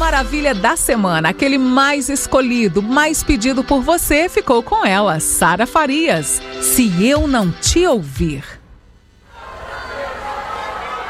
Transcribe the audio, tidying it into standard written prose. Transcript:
maravilha da semana, aquele mais escolhido, mais pedido por você, ficou com ela, Sara Farias. Se eu não te ouvir.